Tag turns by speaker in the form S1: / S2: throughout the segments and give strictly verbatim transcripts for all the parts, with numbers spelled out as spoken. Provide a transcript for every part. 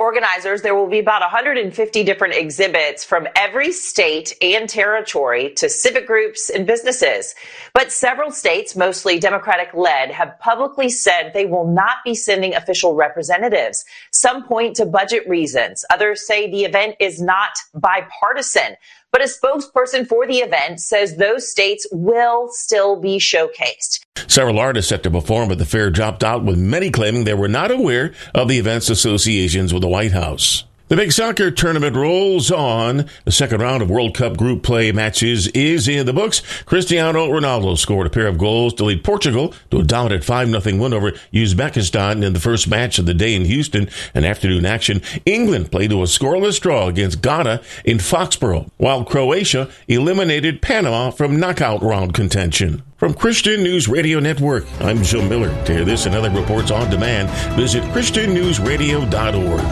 S1: organizers, there will be about one hundred fifty different exhibits from every state and territory to civic groups and businesses. But several states, mostly Democratic-led, have publicly said they will not be sending official representatives. Some point to budget reasons. Others say the event is not bipartisan. But a spokesperson for the event says those states will still be showcased.
S2: Several artists set to perform at the fair dropped out, with many claiming they were not aware of the event's associations with the White House. The big soccer tournament rolls on. The second round of World Cup group play matches is in the books. Cristiano Ronaldo scored a pair of goals to lead Portugal to a dominant five nothing win over Uzbekistan in the first match of the day in Houston. An afternoon action. England played to a scoreless draw against Ghana in Foxborough, while Croatia eliminated Panama from knockout round contention. From Christian News Radio Network, I'm Joe Miller. To hear this and other reports on demand, visit Christian News Radio dot org.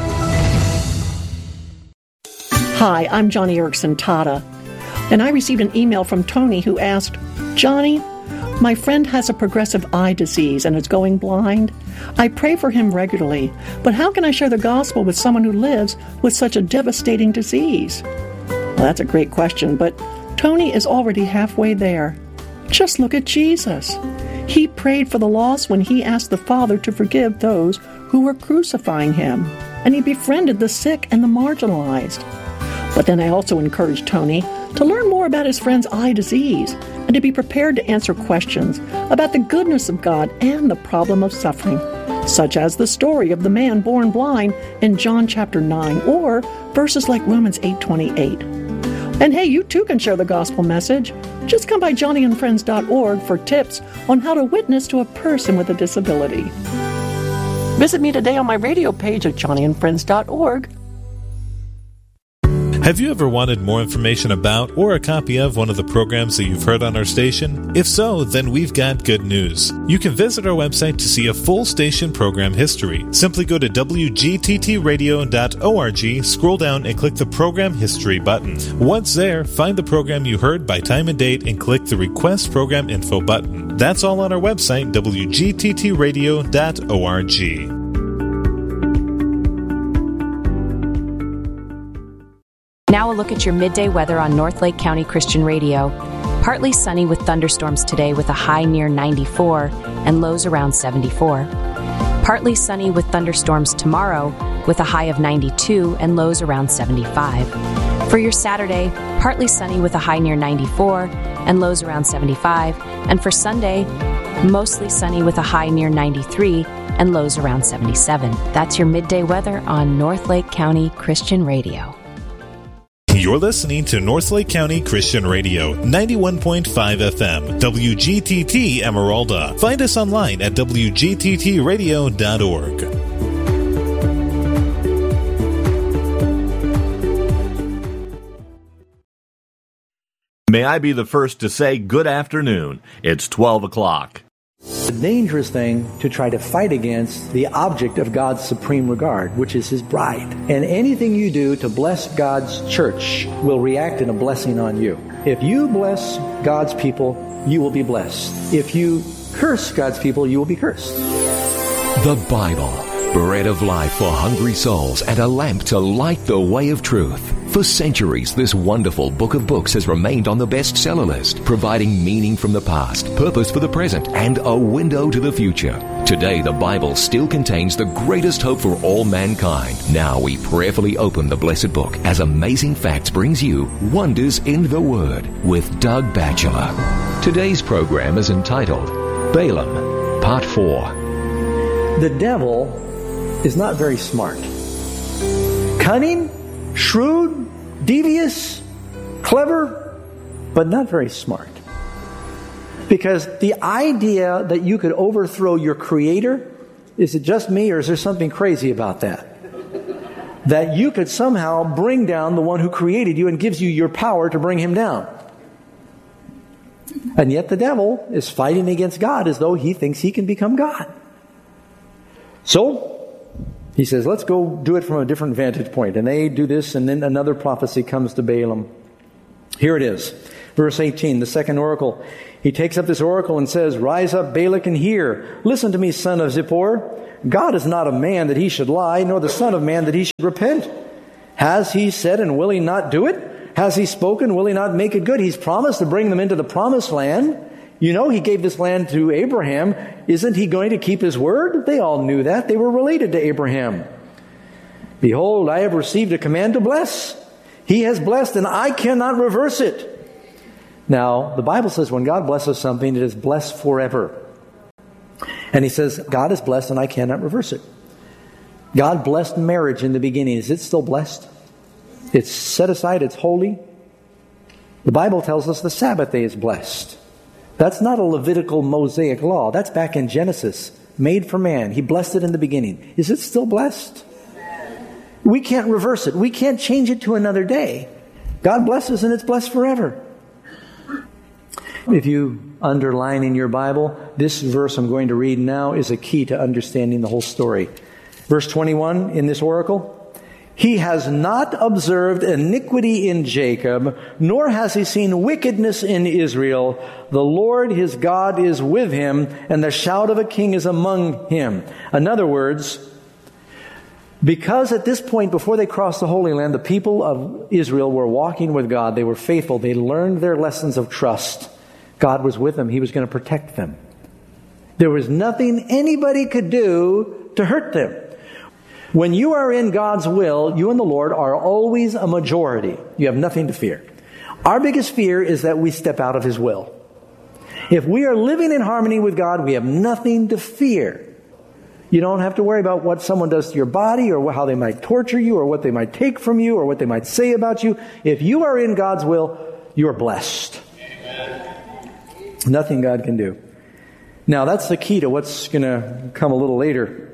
S3: Hi, I'm Johnny Erickson Tata, and I received an email from Tony who asked, Johnny, my friend has a progressive eye disease and is going blind. I pray for him regularly, but how can I share the gospel with someone who lives with such a devastating disease? Well, that's a great question, but Tony is already halfway there. Just look at Jesus. He prayed for the lost when he asked the Father to forgive those who were crucifying him, and he befriended the sick and the marginalized. But then I also encouraged Tony to learn more about his friend's eye disease and to be prepared to answer questions about the goodness of God and the problem of suffering, such as the story of the man born blind in John chapter nine, or verses like Romans eight twenty-eight. And hey, you too can share the gospel message. Just come by johnny and friends dot org for tips on how to witness to a person with a disability. Visit me today on my radio page at johnny and friends dot org.
S4: Have you ever wanted more information about or a copy of one of the programs that you've heard on our station? If so, then we've got good news. You can visit our website to see a full station program history. Simply go to w g t t radio dot org, scroll down and click the Program History button. Once there, find the program you heard by time and date and click the Request Program Info button. That's all on our website, w g t t radio dot org.
S5: Now a look at your midday weather on Northlake County Christian Radio. Partly sunny with thunderstorms today with a high near ninety-four and lows around seventy-four. Partly sunny with thunderstorms tomorrow with a high of ninety-two and lows around seventy-five. For your Saturday, partly sunny with a high near ninety-four and lows around seventy-five. And for Sunday, mostly sunny with a high near ninety-three and lows around seventy-seven. That's your midday weather on Northlake County Christian Radio.
S4: You're listening to Northlake County Christian Radio, ninety-one point five F M, W G T T Emeralda. Find us online at w g t t radio dot org.
S6: May I be the first to say good afternoon. It's twelve o'clock.
S7: It's a dangerous thing to try to fight against the object of God's supreme regard, which is His bride. And anything you do to bless God's church will react in a blessing on you. If you bless God's people, you will be blessed. If you curse God's people, you will be cursed.
S8: The Bible, bread of life for hungry souls and a lamp to light the way of truth. For centuries, this wonderful book of books has remained on the bestseller list, providing meaning from the past, purpose for the present, and a window to the future. Today, the Bible still contains the greatest hope for all mankind. Now we prayerfully open the blessed book as Amazing Facts brings you Wonders in the Word with Doug Batchelor. Today's program is entitled Balaam, Part four.
S7: The devil is not very smart. Cunning, shrewd, devious, clever, but not very smart. Because the idea that you could overthrow your Creator, is it just me or is there something crazy about that? That you could somehow bring down the one who created you and gives you your power to bring him down. And yet the devil is fighting against God as though he thinks he can become God. So, he says, let's go do it from a different vantage point. And they do this, and then another prophecy comes to Balaam. Here it is. Verse eighteen, the second oracle. He takes up this oracle and says, Rise up, Balak, and hear. Listen to me, son of Zippor. God is not a man that he should lie, nor the son of man that he should repent. Has he said, and will he not do it? Has he spoken, will he not make it good? He's promised to bring them into the promised land. You know, he gave this land to Abraham. Isn't he going to keep his word? They all knew that. They were related to Abraham. Behold, I have received a command to bless. He has blessed, and I cannot reverse it. Now, the Bible says when God blesses something, it is blessed forever. And he says, God is blessed, and I cannot reverse it. God blessed marriage in the beginning. Is it still blessed? It's set aside. It's holy. The Bible tells us the Sabbath day is blessed. That's not a Levitical Mosaic law. That's back in Genesis, made for man. He blessed it in the beginning. Is it still blessed? We can't reverse it. We can't change it to another day. God blesses, and it's blessed forever. If you underline in your Bible, this verse I'm going to read now is a key to understanding the whole story. Verse twenty-one in this oracle. He has not observed iniquity in Jacob, nor has he seen wickedness in Israel. The Lord his God is with him, and the shout of a king is among him. In other words, because at this point, before they crossed the Holy Land, the people of Israel were walking with God. They were faithful. They learned their lessons of trust. God was with them. He was going to protect them. There was nothing anybody could do to hurt them. When you are in God's will, you and the Lord are always a majority. You have nothing to fear. Our biggest fear is that we step out of His will. If we are living in harmony with God, we have nothing to fear. You don't have to worry about what someone does to your body or how they might torture you or what they might take from you or what they might say about you. If you are in God's will, you are blessed. Nothing God can do. Now, that's the key to what's going to come a little later.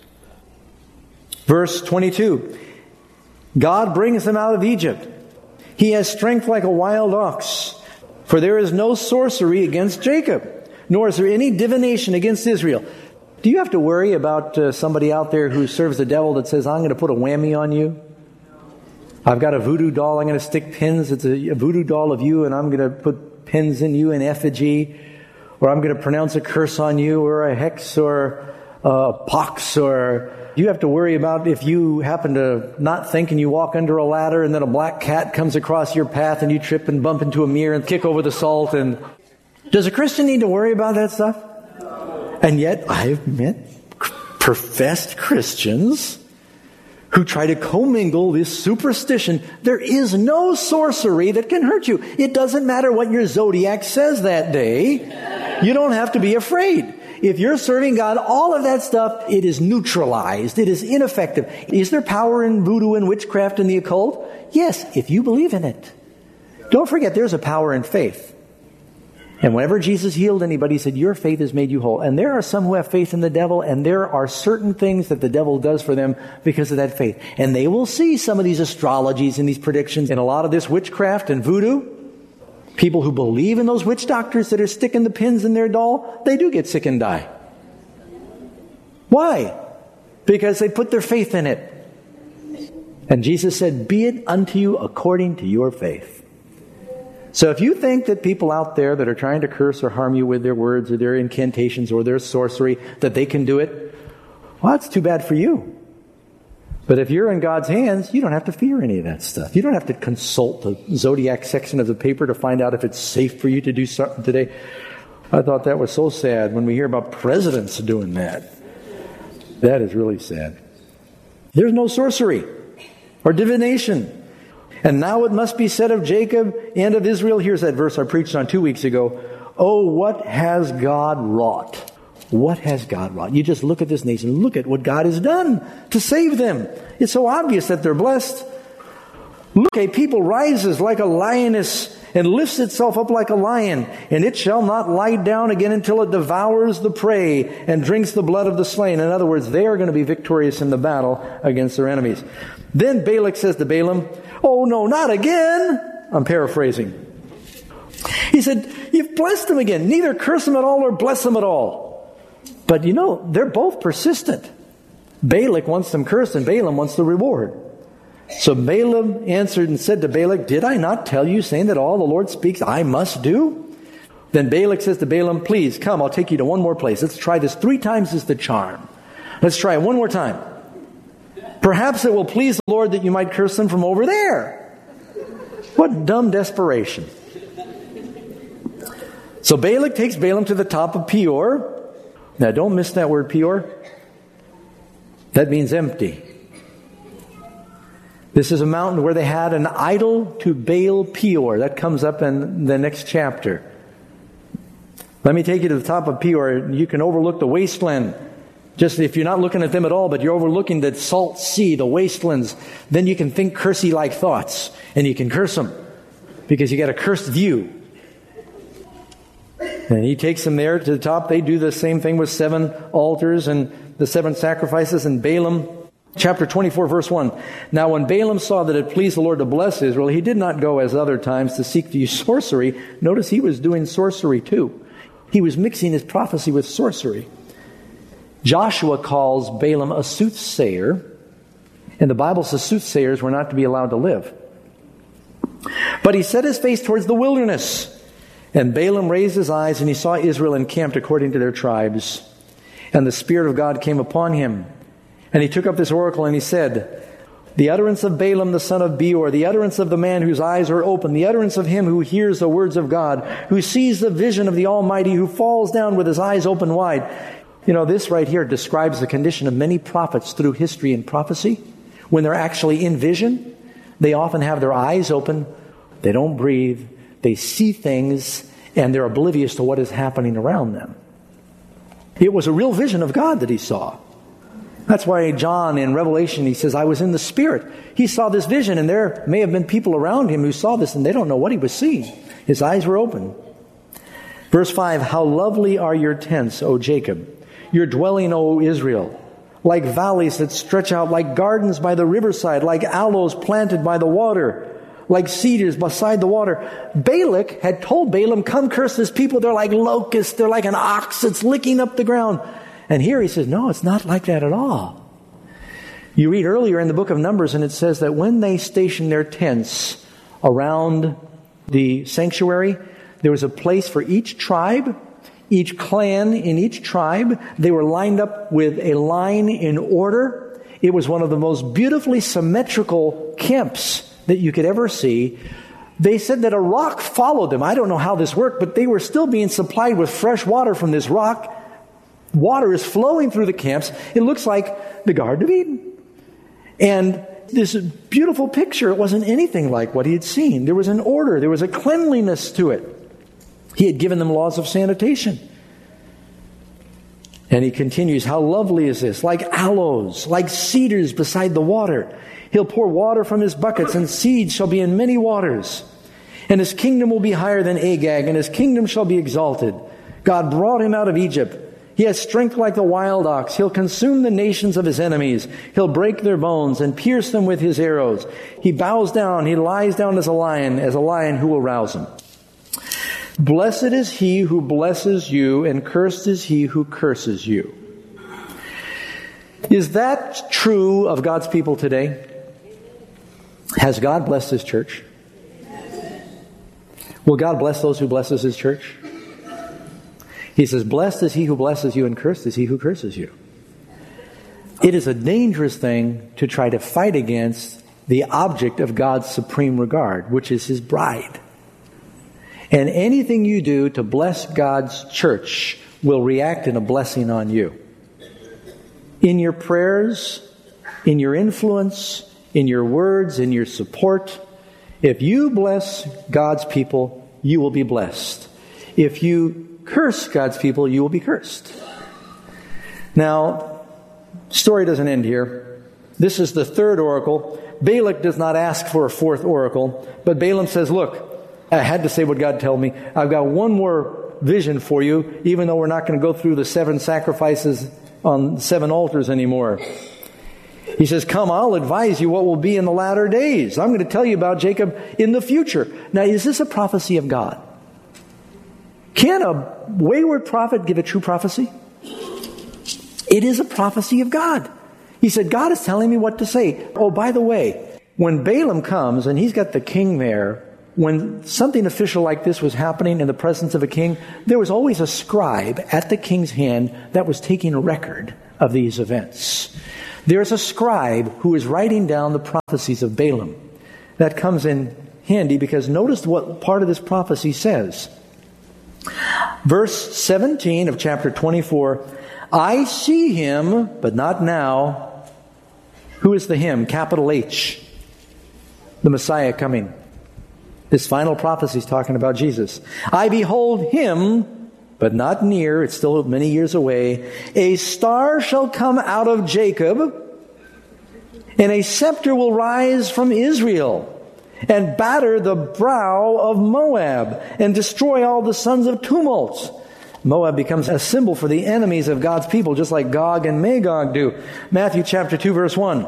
S7: Verse twenty-two. God brings them out of Egypt. He has strength like a wild ox. For there is no sorcery against Jacob, nor is there any divination against Israel. Do you have to worry about uh, somebody out there who serves the devil that says, I'm going to put a whammy on you? I've got a voodoo doll. I'm going to stick pins. It's a, a voodoo doll of you, and I'm going to put pins in you in effigy, or I'm going to pronounce a curse on you, or a hex, or a pox, or you have to worry about if you happen to not think and you walk under a ladder and then a black cat comes across your path and you trip and bump into a mirror and kick over the salt. And does a Christian need to worry about that stuff? And yet I've met professed Christians who try to commingle this superstition. There is no sorcery that can hurt you. It doesn't matter what your zodiac says that day. You don't have to be afraid. If you're serving God, all of that stuff, it is neutralized. It is ineffective. Is there power in voodoo and witchcraft and the occult? Yes, if you believe in it. Don't forget, there's a power in faith. And whenever Jesus healed anybody, he said, your faith has made you whole. And there are some who have faith in the devil, and there are certain things that the devil does for them because of that faith. And they will see some of these astrologies and these predictions and a lot of this witchcraft and voodoo. People who believe in those witch doctors that are sticking the pins in their doll, they do get sick and die. Why? Because they put their faith in it. And Jesus said, be it unto you according to your faith. So if you think that people out there that are trying to curse or harm you with their words or their incantations or their sorcery, that they can do it, well, that's too bad for you. But if you're in God's hands, you don't have to fear any of that stuff. You don't have to consult the zodiac section of the paper to find out if it's safe for you to do something today. I thought that was so sad when we hear about presidents doing that. That is really sad. There's no sorcery or divination. And now it must be said of Jacob and of Israel. Here's that verse I preached on two weeks ago. Oh, what has God wrought? What has God wrought? You just look at this nation. Look at what God has done to save them. It's so obvious that they're blessed. Look, a people rises like a lioness and lifts itself up like a lion, and it shall not lie down again until it devours the prey and drinks the blood of the slain. In other words, they are going to be victorious in the battle against their enemies. Then Balak says to Balaam, oh no, not again. I'm paraphrasing. He said, you've blessed them again. Neither curse them at all or bless them at all. But you know, they're both persistent. Balak wants them cursed and Balaam wants the reward. So Balaam answered and said to Balak, did I not tell you, saying that all the Lord speaks I must do? Then Balak says to Balaam, please come, I'll take you to one more place. Let's try this. Three times is the charm. Let's try it one more time. Perhaps it will please the Lord that you might curse them from over there. What dumb desperation. So Balak takes Balaam to the top of Peor. Now don't miss that word Peor. That means empty. This is a mountain where they had an idol to Baal Peor. That comes up in the next chapter. Let me take you to the top of Peor. You can overlook the wasteland. Just if you're not looking at them at all, but you're overlooking the salt sea, the wastelands, then you can think cursey-like thoughts. And you can curse them. Because you got a cursed view. And he takes them there to the top. They do the same thing with seven altars and the seven sacrifices. And Balaam, chapter twenty-four, verse one. Now when Balaam saw that it pleased the Lord to bless Israel, he did not go as other times to seek to use sorcery. Notice he was doing sorcery too. He was mixing his prophecy with sorcery. Joshua calls Balaam a soothsayer. And the Bible says soothsayers were not to be allowed to live. But he set his face towards the wilderness. And Balaam raised his eyes, and he saw Israel encamped according to their tribes. And the Spirit of God came upon him. And he took up this oracle, and he said, the utterance of Balaam the son of Beor, the utterance of the man whose eyes are open, the utterance of him who hears the words of God, who sees the vision of the Almighty, who falls down with his eyes open wide. You know, this right here describes the condition of many prophets through history and prophecy. When they're actually in vision, they often have their eyes open. They don't breathe. They see things, and they're oblivious to what is happening around them. It was a real vision of God that he saw. That's why John in Revelation, he says, I was in the Spirit. He saw this vision, and there may have been people around him who saw this, and they don't know what he was seeing. His eyes were open. Verse five, how lovely are your tents, O Jacob, your dwelling, O Israel, like valleys that stretch out, like gardens by the riverside, like aloes planted by the water, like cedars beside the water. Balak had told Balaam, come curse this people. They're like locusts. They're like an ox that's licking up the ground. And here he says, no, it's not like that at all. You read earlier in the book of Numbers, and it says that when they stationed their tents around the sanctuary, there was a place for each tribe, each clan in each tribe. They were lined up with a line in order. It was one of the most beautifully symmetrical camps that you could ever see. They said that a rock followed them. I don't know how this worked, but they were still being supplied with fresh water from this rock. Water is flowing through the camps. It looks like the Garden of Eden. And this beautiful picture, it wasn't anything like what he had seen. There was an order. There was a cleanliness to it. He had given them laws of sanitation. And he continues, how lovely is this? Like aloes, like cedars beside the water. He'll pour water from his buckets, and seeds shall be in many waters. And his kingdom will be higher than Agag, and his kingdom shall be exalted. God brought him out of Egypt. He has strength like the wild ox. He'll consume the nations of his enemies. He'll break their bones and pierce them with his arrows. He bows down. He lies down as a lion, as a lion who will rouse him. Blessed is he who blesses you, and cursed is he who curses you. Is that true of God's people today? Has God blessed His church? Will God bless those who blesses His church? He says, blessed is he who blesses you, and cursed is he who curses you. It is a dangerous thing to try to fight against the object of God's supreme regard, which is His bride. And anything you do to bless God's church will react in a blessing on you. In your prayers, in your influence, in your words, in your support. If you bless God's people, you will be blessed. If you curse God's people, you will be cursed. Now, story doesn't end here. This is the third oracle. Balak does not ask for a fourth oracle, but Balaam says, look, I had to say what God told me. I've got one more vision for you, even though we're not going to go through the seven sacrifices on seven altars anymore. He says, come, I'll advise you what will be in the latter days. I'm going to tell you about Jacob in the future. Now, is this a prophecy of God? Can a wayward prophet give a true prophecy? It is a prophecy of God. He said, God is telling me what to say. Oh, by the way, when Balaam comes and he's got the king there, when something official like this was happening in the presence of a king, there was always a scribe at the king's hand that was taking a record of these events. There's a scribe who is writing down the prophecies of Balaam. That comes in handy because notice what part of this prophecy says. Verse seventeen of chapter twenty-four, I see him, but not now. Who is the him? Capital H. The Messiah coming. This final prophecy is talking about Jesus. I behold him, but not near. It's still many years away. A star shall come out of Jacob, and a scepter will rise from Israel, and batter the brow of Moab, and destroy all the sons of tumult. Moab becomes a symbol for the enemies of God's people, just like Gog and Magog do. Matthew chapter two, verse one.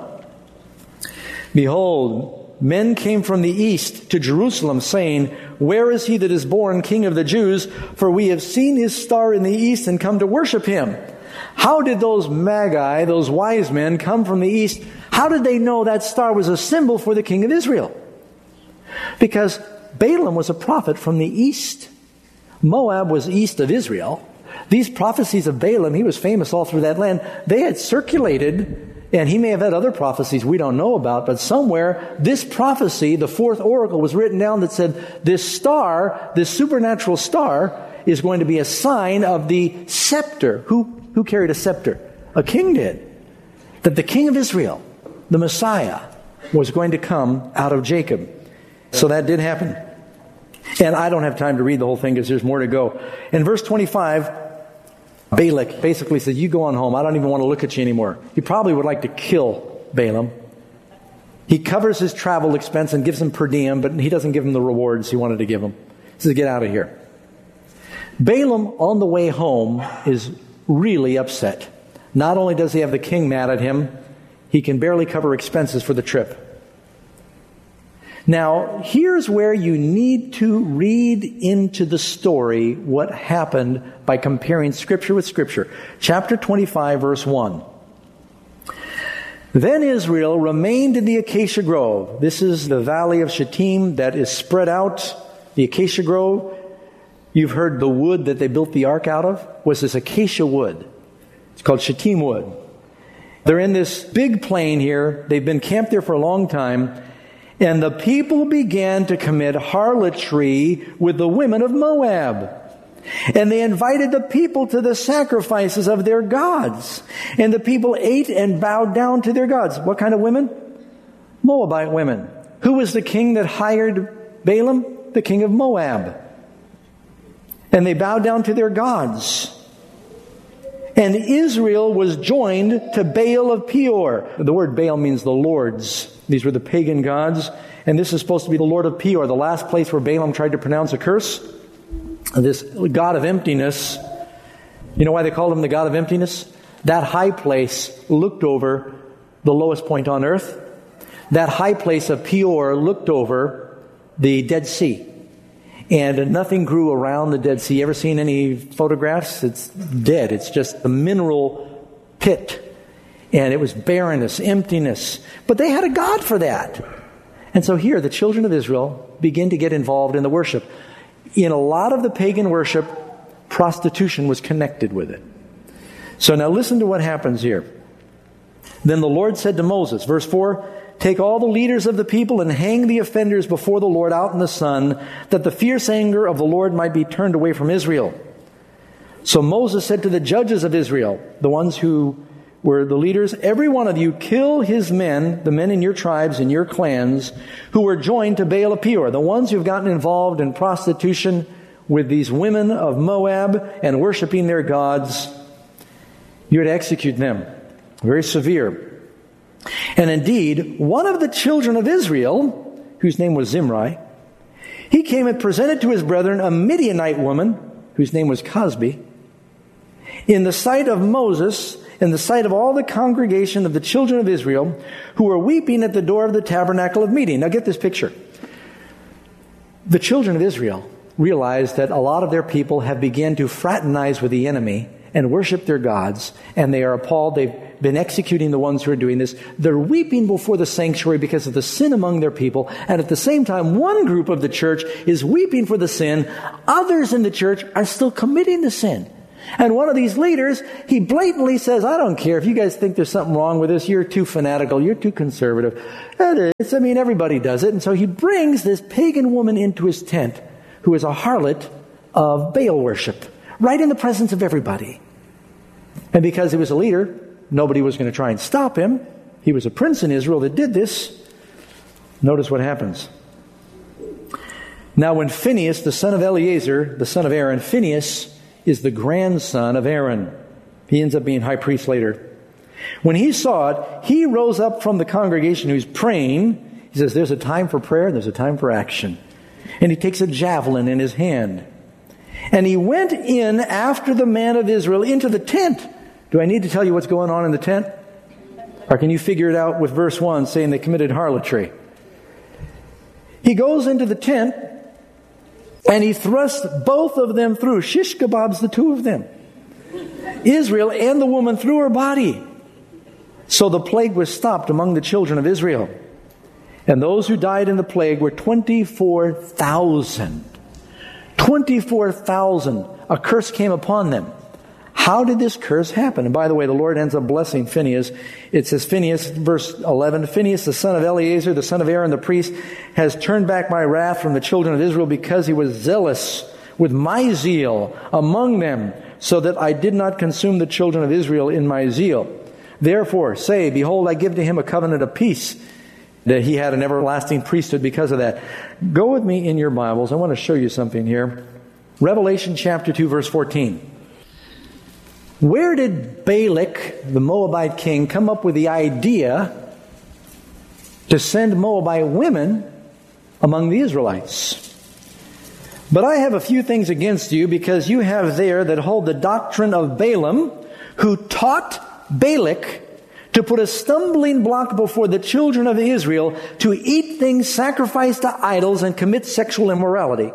S7: Behold, men came from the east to Jerusalem, saying, Where is he that is born King of the Jews? For we have seen his star in the east and come to worship him. How did those magi, those wise men, come from the east? How did they know that star was a symbol for the King of Israel? Because Balaam was a prophet from the east. Moab was east of Israel. These prophecies of Balaam, he was famous all through that land. They had circulated, and he may have had other prophecies we don't know about, but somewhere this prophecy, the fourth oracle, was written down that said this star, this supernatural star, is going to be a sign of the scepter. Who, who carried a scepter? A king did. That the King of Israel, the Messiah, was going to come out of Jacob. So that did happen. And I don't have time to read the whole thing because there's more to go. In verse twenty-five, Balak basically says, you go on home. I don't even want to look at you anymore. He probably would like to kill Balaam. He covers his travel expense and gives him per diem, but he doesn't give him the rewards he wanted to give him. He says, get out of here. Balaam, on the way home, is really upset. Not only does he have the king mad at him, he can barely cover expenses for the trip. Now, here's where you need to read into the story what happened by comparing Scripture with Scripture. Chapter twenty-five, verse one. Then Israel remained in the acacia grove. This is the valley of Shittim that is spread out. The acacia grove, you've heard the wood that they built the ark out of, was this acacia wood. It's called Shittim wood. They're in this big plain here. They've been camped there for a long time. And the people began to commit harlotry with the women of Moab. And they invited the people to the sacrifices of their gods. And the people ate and bowed down to their gods. What kind of women? Moabite women. Who was the king that hired Balaam? The king of Moab. And they bowed down to their gods. And Israel was joined to Baal of Peor. The word Baal means the lords. These were the pagan gods. And this is supposed to be the Lord of Peor, the last place where Balaam tried to pronounce a curse. This god of emptiness. You know why they called him the god of emptiness? That high place looked over the lowest point on earth. That high place of Peor looked over the Dead Sea. And nothing grew around the Dead Sea. You ever seen any photographs? It's dead. It's just a mineral pit. And it was barrenness, emptiness. But they had a God for that. And so here, the children of Israel begin to get involved in the worship. In a lot of the pagan worship, prostitution was connected with it. So now listen to what happens here. Then the Lord said to Moses, verse four, take all the leaders of the people and hang the offenders before the Lord out in the sun, that the fierce anger of the Lord might be turned away from Israel. So Moses said to the judges of Israel, the ones who were the leaders, every one of you kill his men, the men in your tribes and your clans, who were joined to Baal of Peor, the ones who have gotten involved in prostitution with these women of Moab and worshiping their gods. You're to execute them. Very severe. And indeed, one of the children of Israel, whose name was Zimri, he came and presented to his brethren a Midianite woman, whose name was Cosbi, in the sight of Moses, in the sight of all the congregation of the children of Israel, who were weeping at the door of the tabernacle of meeting. Now get this picture. The children of Israel realized that a lot of their people have begun to fraternize with the enemy and worship their gods, and they are appalled. They've been executing the ones who are doing this. They're weeping before the sanctuary because of the sin among their people, and at the same time, one group of the church is weeping for the sin. Others in the church are still committing the sin. And one of these leaders, he blatantly says, I don't care if you guys think there's something wrong with this. You're too fanatical. You're too conservative. That is, I mean, everybody does it. And so he brings this pagan woman into his tent who is a harlot of Baal worship, right in the presence of everybody. And because he was a leader, nobody was going to try and stop him. He was a prince in Israel that did this. Notice what happens. Now when Phinehas, the son of Eleazar, the son of Aaron, Phinehas is the grandson of Aaron. He ends up being high priest later. When he saw it, he rose up from the congregation who's praying. He says, there's a time for prayer, there's a time for action. And he takes a javelin in his hand. And he went in after the man of Israel into the tent. Do I need to tell you what's going on in the tent? Or can you figure it out with verse one saying they committed harlotry? He goes into the tent and he thrusts both of them through. Shish kebabs the two of them. Israel and the woman through her body. So the plague was stopped among the children of Israel. And those who died in the plague were twenty-four thousand. twenty-four thousand. A curse came upon them. How did this curse happen? And by the way, the Lord ends up blessing Phinehas. It says, Phinehas, verse eleven, Phinehas, the son of Eleazar, the son of Aaron the priest, has turned back my wrath from the children of Israel because he was zealous with my zeal among them, so that I did not consume the children of Israel in my zeal. Therefore, say, behold, I give to him a covenant of peace, that he had an everlasting priesthood because of that. Go with me in your Bibles. I want to show you something here. Revelation chapter two, verse fourteen. Where did Balak, the Moabite king, come up with the idea to send Moabite women among the Israelites? But I have a few things against you, because you have there that hold the doctrine of Balaam, who taught Balak to put a stumbling block before the children of Israel to eat things sacrificed to idols and commit sexual immorality.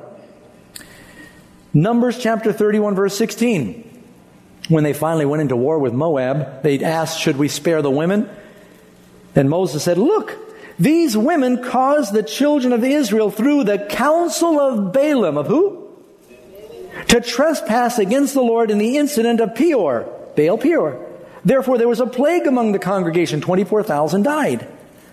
S7: Numbers chapter thirty-one, verse sixteen. When they finally went into war with Moab, they asked, should we spare the women? And Moses said, look, these women caused the children of Israel through the counsel of Balaam, of who? To trespass against the Lord in the incident of Peor, Baal Peor. Therefore there was a plague among the congregation, twenty-four thousand died.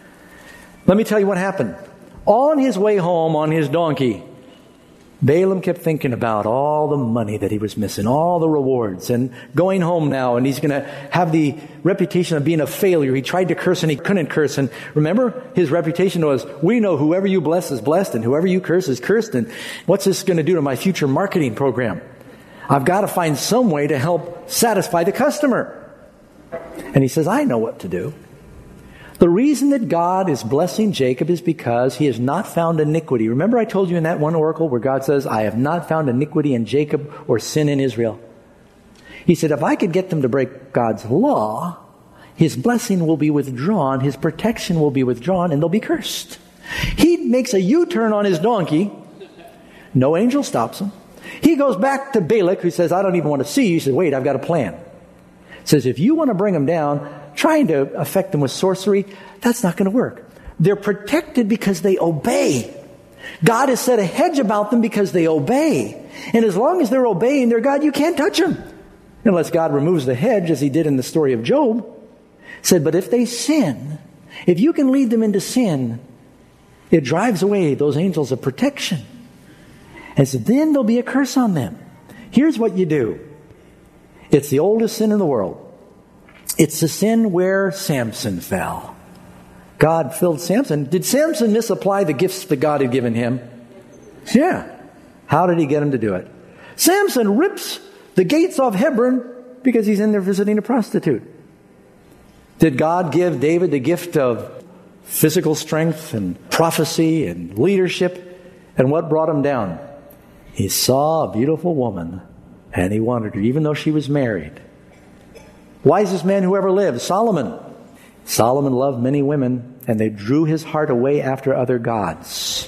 S7: Let me tell you what happened. On his way home on his donkey, Balaam kept thinking about all the money that he was missing, all the rewards, and going home now, and he's going to have the reputation of being a failure. He tried to curse and he couldn't curse. And remember, his reputation was, we know whoever you bless is blessed and whoever you curse is cursed. And what's this going to do to my future marketing program? I've got to find some way to help satisfy the customer. And he says, I know what to do. The reason that God is blessing Jacob is because he has not found iniquity. Remember I told you in that one oracle where God says, I have not found iniquity in Jacob or sin in Israel. He said, if I could get them to break God's law, his blessing will be withdrawn, his protection will be withdrawn, and they'll be cursed. He makes a U-turn on his donkey. No angel stops him. He goes back to Balak, who says, I don't even want to see you. He says, wait, I've got a plan. He says, if you want to bring them down, trying to affect them with sorcery, that's not going to work. They're protected because they obey. God has set a hedge about them because they obey. And as long as they're obeying their God, you can't touch them. Unless God removes the hedge, as he did in the story of Job. Said, but if they sin, if you can lead them into sin, it drives away those angels of protection. And so then there'll be a curse on them. Here's what you do. It's the oldest sin in the world. It's the sin where Samson fell. God filled Samson. Did Samson misapply the gifts that God had given him? Yeah. How did he get him to do it? Samson rips the gates off Hebron because he's in there visiting a prostitute. Did God give David the gift of physical strength and prophecy and leadership? And what brought him down? He saw a beautiful woman and he wanted her, even though she was married. Wisest man who ever lived, Solomon. Solomon loved many women, and they drew his heart away after other gods.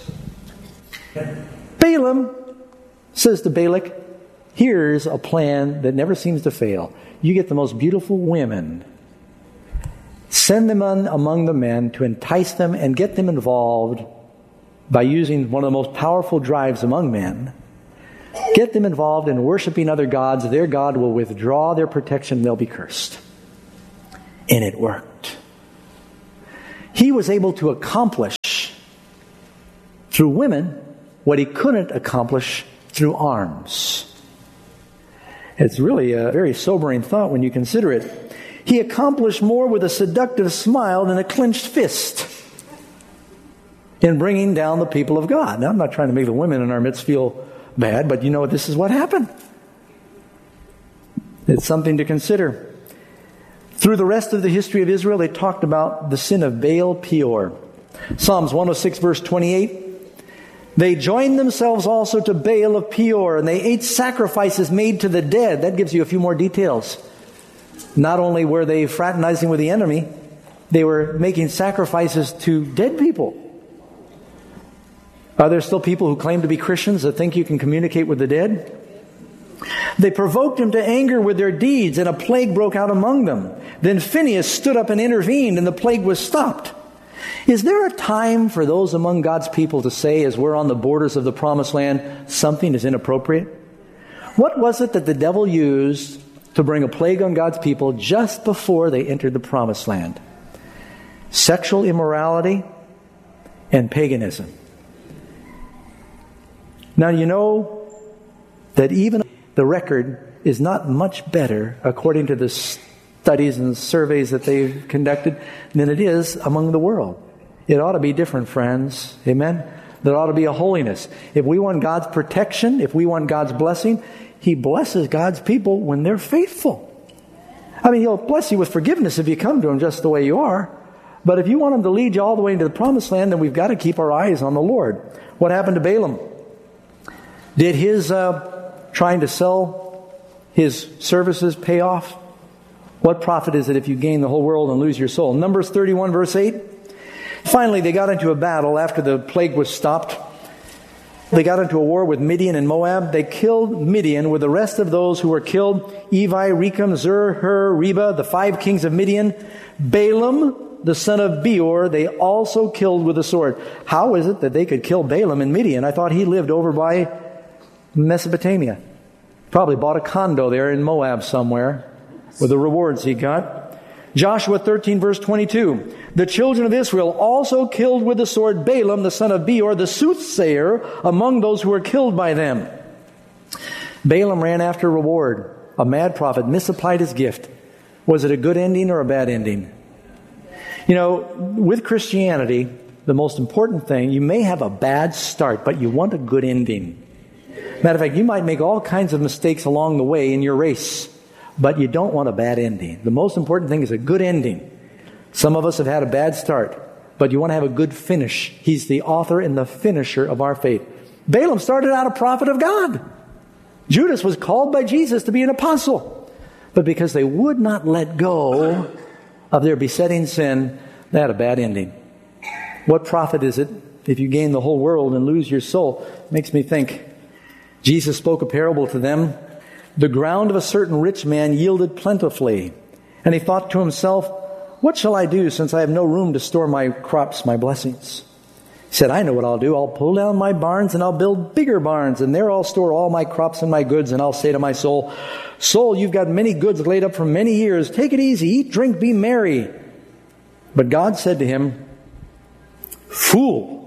S7: Balaam says to Balak, here's a plan that never seems to fail. You get the most beautiful women, send them on among the men to entice them and get them involved by using one of the most powerful drives among men. Get them involved in worshiping other gods. Their God will withdraw their protection. They'll be cursed. And it worked. He was able to accomplish through women what he couldn't accomplish through arms. It's really a very sobering thought when you consider it. He accomplished more with a seductive smile than a clenched fist in bringing down the people of God. Now, I'm not trying to make the women in our midst feel bad, but you know, this is what happened. It's something to consider. Through the rest of the history of Israel, they talked about the sin of Baal Peor. Psalms one oh six, verse twenty-eight. They joined themselves also to Baal of Peor, and they ate sacrifices made to the dead. That gives you a few more details. Not only were they fraternizing with the enemy, they were making sacrifices to dead people. Are there still people who claim to be Christians that think you can communicate with the dead? They provoked him to anger with their deeds, and a plague broke out among them. Then Phinehas stood up and intervened, and the plague was stopped. Is there a time for those among God's people to say, as we're on the borders of the promised land, something is inappropriate? What was it that the devil used to bring a plague on God's people just before they entered the promised land? Sexual immorality and paganism. Now, you know that even the record is not much better, according to the studies and surveys that they've conducted, than it is among the world. It ought to be different, friends. Amen? There ought to be a holiness. If we want God's protection, if we want God's blessing, He blesses God's people when they're faithful. I mean, He'll bless you with forgiveness if you come to Him just the way you are. But if you want Him to lead you all the way into the promised land, then we've got to keep our eyes on the Lord. What happened to Balaam? Did his uh, trying to sell his services pay off? What profit is it if you gain the whole world and lose your soul? Numbers thirty-one, verse eight. Finally, they got into a battle after the plague was stopped. They got into a war with Midian and Moab. They killed Midian with the rest of those who were killed. Evi, Rechem, Zur, Hur, Reba, the five kings of Midian. Balaam, the son of Beor, they also killed with a sword. How is it that they could kill Balaam in Midian? I thought he lived over by Mesopotamia. Probably bought a condo there in Moab somewhere with the rewards he got. Joshua thirteen, verse twenty-two. The children of Israel also killed with the sword Balaam, the son of Beor, the soothsayer, among those who were killed by them. Balaam ran after reward. A mad prophet misapplied his gift. Was it a good ending or a bad ending? You know, with Christianity, the most important thing, you may have a bad start, but you want a good ending. Matter of fact, you might make all kinds of mistakes along the way in your race, but you don't want a bad ending. The most important thing is a good ending. Some of us have had a bad start, but you want to have a good finish. He's the author and the finisher of our faith. Balaam started out a prophet of God. Judas was called by Jesus to be an apostle. But because they would not let go of their besetting sin, they had a bad ending. What profit is it if you gain the whole world and lose your soul? Makes me think. Jesus spoke a parable to them. The ground of a certain rich man yielded plentifully. And he thought to himself, what shall I do since I have no room to store my crops, my blessings? He said, I know what I'll do. I'll pull down my barns and I'll build bigger barns. And there I'll store all my crops and my goods. And I'll say to my soul, soul, you've got many goods laid up for many years. Take it easy. Eat, drink, be merry. But God said to him, fool,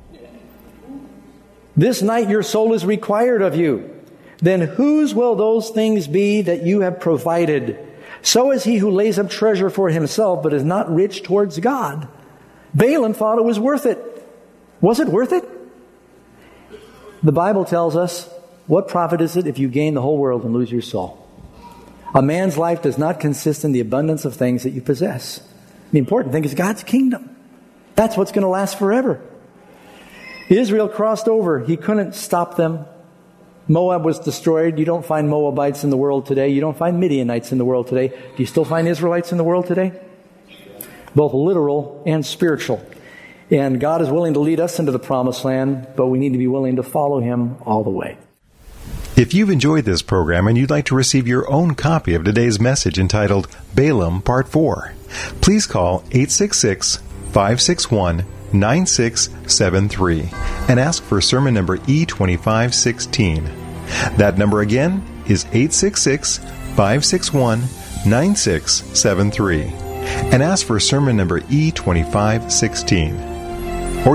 S7: this night your soul is required of you. Then whose will those things be that you have provided? So is he who lays up treasure for himself, but is not rich towards God. Balaam thought it was worth it. Was it worth it? The Bible tells us, what profit is it if you gain the whole world and lose your soul? A man's life does not consist in the abundance of things that you possess. The important thing is God's kingdom. That's what's going to last forever. Israel crossed over. He couldn't stop them. Moab was destroyed. You don't find Moabites in the world today. You don't find Midianites in the world today. Do you still find Israelites in the world today? Both literal and spiritual. And God is willing to lead us into the promised land, but we need to be willing to follow Him all the way.
S9: If you've enjoyed this program and you'd like to receive your own copy of today's message entitled Balaam Part four, please call eight six six, five six one, nine six seven three and ask for sermon number E twenty-five sixteen. That number again is eight six six, five six one, nine six seven three. And ask for sermon number E twenty-five sixteen.